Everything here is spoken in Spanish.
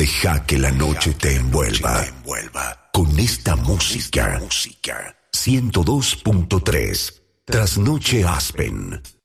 Deja que la noche te envuelva con esta música. 102.3 Trasnoche Aspen.